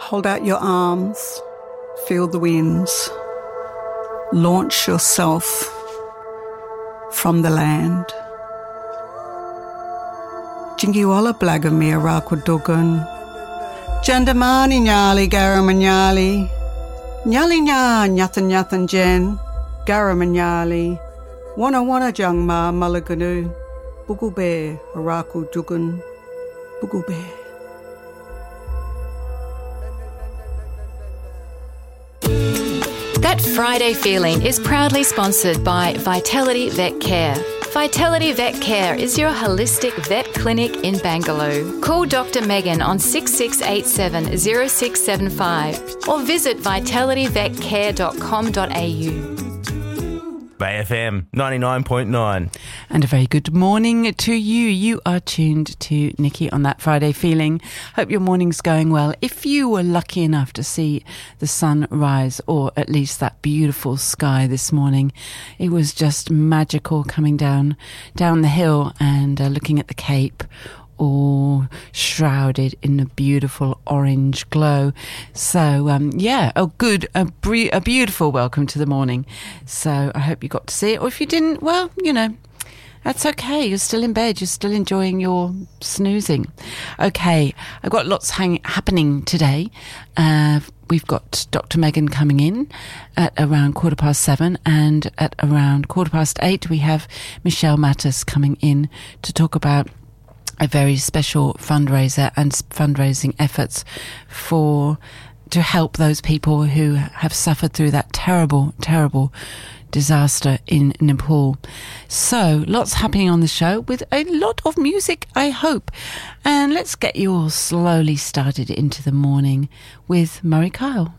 Hold out your arms, feel the winds. Launch yourself from the land. Jingiwala blagamir rakudugun. Jandamani nyali garamanyali. Nyali nya nyathan nyathan jen. Garamanyali. Wana jangma malaganu. Bugube rakudugun. Bugube. That Friday feeling is proudly sponsored by Vitality Vet Care. Vitality Vet Care is your holistic vet clinic in Bangalore. Call Dr. Megan on 6687 0675 or visit vitalityvetcare.com.au. Bay FM 99.9. And a very good morning to you. You are tuned to Nikki on That Friday Feeling. Hope your morning's going well. If you were lucky enough to see the sun rise, or at least that beautiful sky this morning, it was just magical coming down the hill and looking at the Cape, all shrouded in a beautiful orange glow. So a beautiful welcome to the morning. So I hope you got to see it, or if you didn't, well, that's okay. You're still in bed. You're still enjoying your snoozing. Okay, I've got lots happening today. We've got Dr. Megan coming in at around 7:15, and at around 8:15 we have Michelle Mattis coming in to talk about a very special fundraiser and fundraising efforts to help those people who have suffered through that terrible, terrible disaster in Nepal. So lots happening on the show with a lot of music, I hope. And let's get you all slowly started into the morning with Murray Kyle.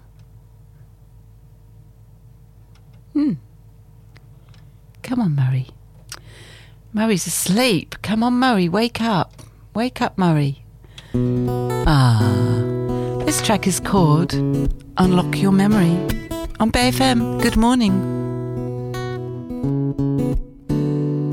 Come on, Murray. Murray's asleep. Come on, Murray, wake up. Wake up, Murray. This track is called Unlock Your Memory on Bay FM. Good morning.